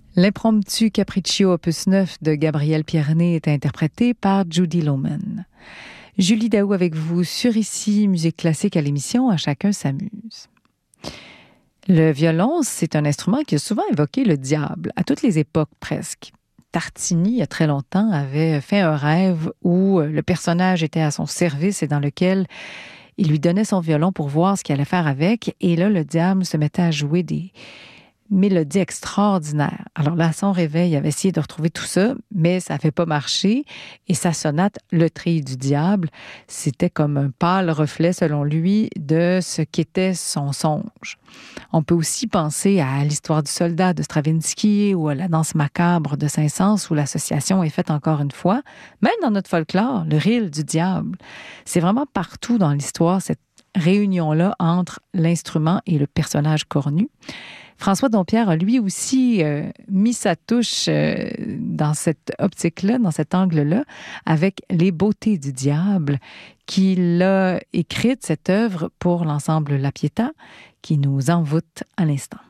L'impromptu Capriccio opus 9 de Gabriel Pierné est interprété par Judy Loman. Julie Daou avec vous sur Ici, musique classique à l'émission, à chacun s'amuse. Le violon, c'est un instrument qui a souvent évoqué le diable, à toutes les époques presque. Tartini, il y a très longtemps, avait fait un rêve où le personnage était à son service et dans lequel il lui donnait son violon pour voir ce qu'il allait faire avec. Et là, le diable se mettait à jouer des mélodie extraordinaire. Alors là, à son réveil, il avait essayé de retrouver tout ça, mais ça n'avait pas marché. Et sa sonate, Le Treillis du diable, c'était comme un pâle reflet, selon lui, de ce qu'était son songe. On peut aussi penser à l'histoire du soldat de Stravinsky ou à la danse macabre de Saint-Saëns, où l'association est faite encore une fois. Même dans notre folklore, le rire du diable. C'est vraiment partout dans l'histoire, cette réunion-là entre l'instrument et le personnage cornu. François Dompierre a lui aussi mis sa touche dans cette optique-là, dans cet angle-là, avec Les Beautés du diable, qu'il a écrite, cette œuvre, pour l'ensemble La Pietà, qui nous envoûte à l'instant.